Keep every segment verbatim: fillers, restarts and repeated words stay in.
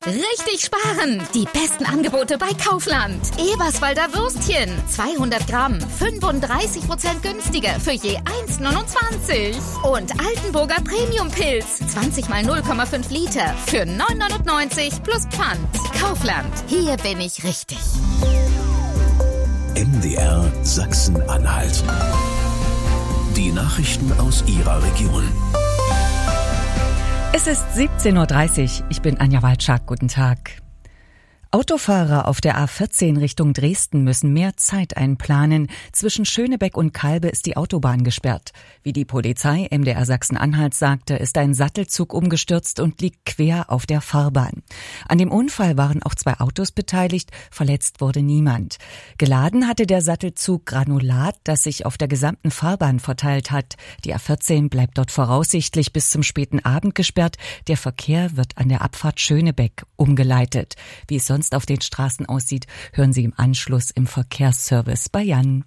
Richtig sparen! Die besten Angebote bei Kaufland. Eberswalder Würstchen. zweihundert Gramm. fünfunddreißig Prozent günstiger für je eins Komma neunundzwanzig. Und Altenburger Premium-Pilz. zwanzig mal null Komma fünf Liter für neun Komma neunundneunzig plus Pfand. Kaufland. Hier bin ich richtig. M D R Sachsen-Anhalt. Die Nachrichten aus Ihrer Region. Es ist siebzehn Uhr dreißig. Ich bin Anja Walczak. Guten Tag. Autofahrer auf der A vierzehn Richtung Dresden müssen mehr Zeit einplanen. Zwischen Schönebeck und Kalbe ist die Autobahn gesperrt. Wie die Polizei M D R Sachsen-Anhalt sagte, ist ein Sattelzug umgestürzt und liegt quer auf der Fahrbahn. An dem Unfall waren auch zwei Autos beteiligt, verletzt wurde niemand. Geladen hatte der Sattelzug Granulat, das sich auf der gesamten Fahrbahn verteilt hat. Die A vierzehn bleibt dort voraussichtlich bis zum späten Abend gesperrt. Der Verkehr wird an der Abfahrt Schönebeck umgeleitet. Wie es sonst auf den Straßen aussieht, hören Sie im Anschluss im Verkehrsservice bei Jan.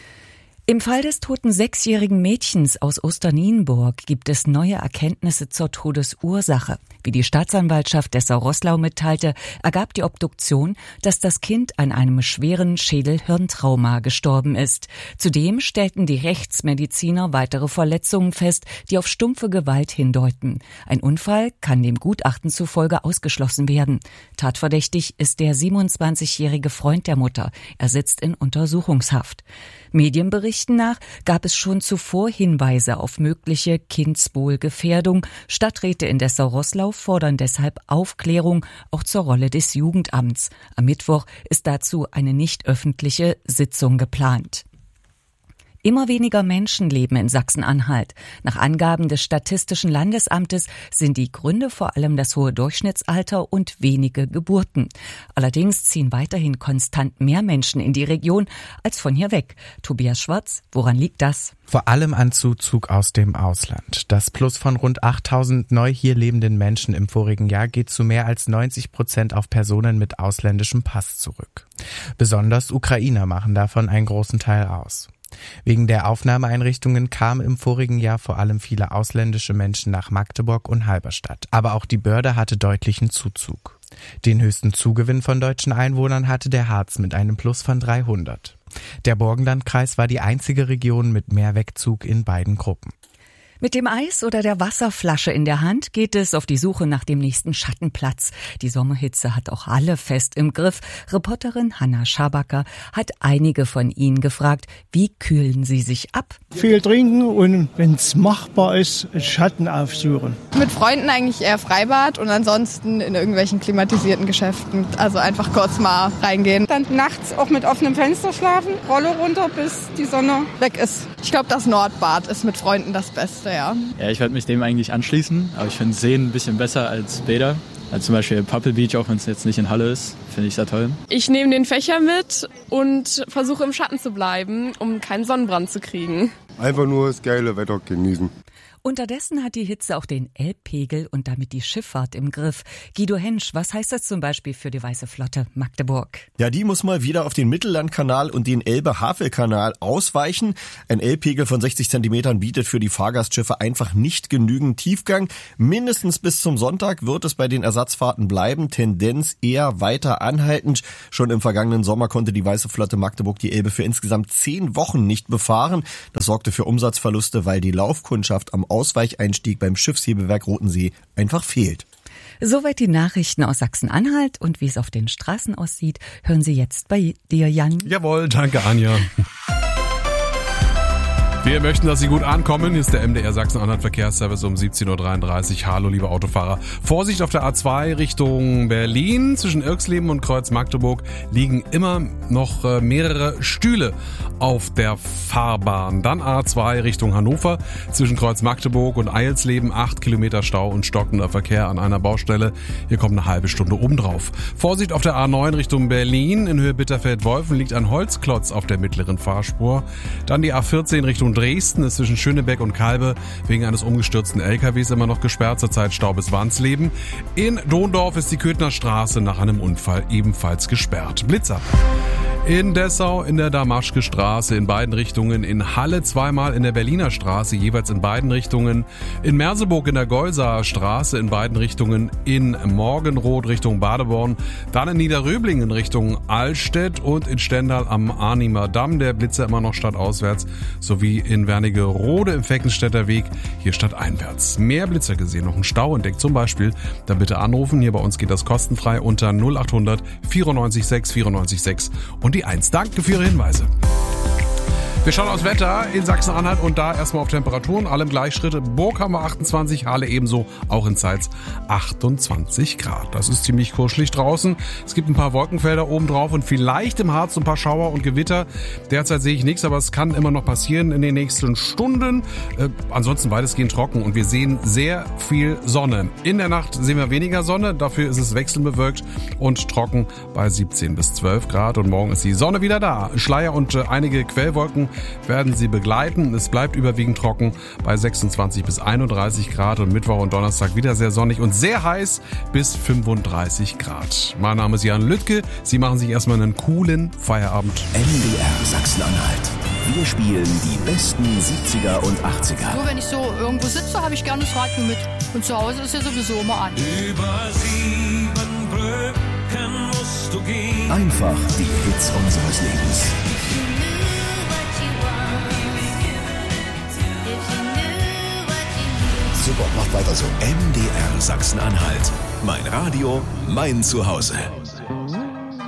Im Fall des toten sechsjährigen Mädchens aus Osternienburg gibt es neue Erkenntnisse zur Todesursache. Wie die Staatsanwaltschaft Dessau-Roßlau mitteilte, ergab die Obduktion, dass das Kind an einem schweren Schädel-Hirntrauma gestorben ist. Zudem stellten die Rechtsmediziner weitere Verletzungen fest, die auf stumpfe Gewalt hindeuten. Ein Unfall kann dem Gutachten zufolge ausgeschlossen werden. Tatverdächtig ist der siebenundzwanzigjährige Freund der Mutter. Er sitzt in Untersuchungshaft. Medienberichten nach gab es schon zuvor Hinweise auf mögliche Kindswohlgefährdung. Stadträte in Dessau-Roßlau fordern deshalb Aufklärung auch zur Rolle des Jugendamts. Am Mittwoch ist dazu eine nicht öffentliche Sitzung geplant. Immer weniger Menschen leben in Sachsen-Anhalt. Nach Angaben des Statistischen Landesamtes sind die Gründe vor allem das hohe Durchschnittsalter und wenige Geburten. Allerdings ziehen weiterhin konstant mehr Menschen in die Region als von hier weg. Tobias Schwarz, woran liegt das? Vor allem an Zuzug aus dem Ausland. Das Plus von rund achttausend neu hier lebenden Menschen im vorigen Jahr geht zu mehr als neunzig Prozent auf Personen mit ausländischem Pass zurück. Besonders Ukrainer machen davon einen großen Teil aus. Wegen der Aufnahmeeinrichtungen kamen im vorigen Jahr vor allem viele ausländische Menschen nach Magdeburg und Halberstadt. Aber auch die Börde hatte deutlichen Zuzug. Den höchsten Zugewinn von deutschen Einwohnern hatte der Harz mit einem Plus von dreihundert. Der Burgenlandkreis war die einzige Region mit mehr Wegzug in beiden Gruppen. Mit dem Eis oder der Wasserflasche in der Hand geht es auf die Suche nach dem nächsten Schattenplatz. Die Sommerhitze hat auch alle fest im Griff. Reporterin Hanna Schabacker hat einige von ihnen gefragt, wie kühlen sie sich ab? Viel trinken und, wenn es machbar ist, Schatten aufsuchen. Mit Freunden eigentlich eher Freibad und ansonsten in irgendwelchen klimatisierten Geschäften. Also einfach kurz mal reingehen. Dann nachts auch mit offenem Fenster schlafen, Rolle runter, bis die Sonne weg ist. Ich glaube, das Nordbad ist mit Freunden das Beste. Ja, ja, ich werde mich dem eigentlich anschließen, aber ich finde Seen ein bisschen besser als Bäder. Also zum Beispiel Puppel Beach, auch wenn es jetzt nicht in Halle ist, finde ich sehr toll. Ich nehme den Fächer mit und versuche im Schatten zu bleiben, um keinen Sonnenbrand zu kriegen. Einfach nur das geile Wetter genießen. Unterdessen hat die Hitze auch den Elbpegel und damit die Schifffahrt im Griff. Guido Hensch, was heißt das zum Beispiel für die Weiße Flotte Magdeburg? Ja, die muss mal wieder auf den Mittellandkanal und den Elbe-Havel-Kanal ausweichen. Ein Elbpegel von sechzig Zentimetern bietet für die Fahrgastschiffe einfach nicht genügend Tiefgang. Mindestens bis zum Sonntag wird es bei den Ersatzfahrten bleiben. Tendenz eher weiter anhaltend. Schon im vergangenen Sommer konnte die Weiße Flotte Magdeburg die Elbe für insgesamt zehn Wochen nicht befahren. Das sorgte für Umsatzverluste, weil die Laufkundschaft am Ausweicheinstieg beim Schiffshebewerk Rotensee einfach fehlt. Soweit die Nachrichten aus Sachsen-Anhalt und wie es auf den Straßen aussieht, hören Sie jetzt bei dir, Jan. Jawohl, danke Anja. Wir möchten, dass Sie gut ankommen. Hier ist der M D R Sachsen-Anhalt Verkehrsservice um siebzehn Uhr dreiunddreißig. Hallo, liebe Autofahrer. Vorsicht auf der A zwei Richtung Berlin. Zwischen Irxleben und Kreuz Magdeburg liegen immer noch mehrere Stühle auf der Fahrbahn. Dann A zwei Richtung Hannover. Zwischen Kreuz Magdeburg und Eilsleben acht Kilometer Stau und stockender Verkehr an einer Baustelle. Hier kommt eine halbe Stunde obendrauf. Vorsicht auf der A neun Richtung Berlin. In Höhe Bitterfeld-Wolfen liegt ein Holzklotz auf der mittleren Fahrspur. Dann die A vierzehn Richtung Dresden ist zwischen Schönebeck und Kalbe wegen eines umgestürzten L K Ws immer noch gesperrt, zurzeit Stau bis Wansleben. In Dondorf ist die Köthner Straße nach einem Unfall ebenfalls gesperrt. Blitzer. In Dessau in der Damaschke Straße in beiden Richtungen, in Halle zweimal in der Berliner Straße, jeweils in beiden Richtungen, in Merseburg in der Geusaer Straße in beiden Richtungen, in Morgenroth Richtung Badeborn, dann in Niederröblingen Richtung Allstedt und in Stendal am Arnimer Damm, der Blitzer immer noch stadtauswärts, sowie in Wernigerode im Feckenstädter Weg, hier stadteinwärts. Mehr Blitzer gesehen, noch ein Stau entdeckt zum Beispiel, dann bitte anrufen, hier bei uns geht das kostenfrei unter null acht hundert vierundneunzig sechs vierundneunzig sechs und die eins. Danke für Ihre Hinweise. Wir schauen aufs Wetter in Sachsen-Anhalt und da erstmal auf Temperaturen, alle im Gleichschritt. Burg haben wir achtundzwanzig, Halle ebenso, auch in Zeitz achtundzwanzig Grad. Das ist ziemlich kuschelig draußen. Es gibt ein paar Wolkenfelder oben drauf und vielleicht im Harz ein paar Schauer und Gewitter. Derzeit sehe ich nichts, aber es kann immer noch passieren in den nächsten Stunden. Äh, ansonsten weitestgehend trocken und wir sehen sehr viel Sonne. In der Nacht sehen wir weniger Sonne, dafür ist es wechselnd bewölkt und trocken bei siebzehn bis zwölf Grad. Und morgen ist die Sonne wieder da. Schleier und äh, einige Quellwolken werden sie begleiten. Es bleibt überwiegend trocken bei sechsundzwanzig bis einunddreißig Grad und Mittwoch und Donnerstag wieder sehr sonnig und sehr heiß bis fünfunddreißig Grad. Mein Name ist Jan Lüttke. Sie machen sich erstmal einen coolen Feierabend. M D R Sachsen-Anhalt. Wir spielen die besten siebziger und achtziger. Nur wenn ich so irgendwo sitze, habe ich gerne das Radio mit. Und zu Hause ist ja sowieso immer an. Über sieben Brücken musst du gehen. Einfach die Hits unseres Lebens. Super, macht weiter so. M D R Sachsen-Anhalt. Mein Radio, mein Zuhause.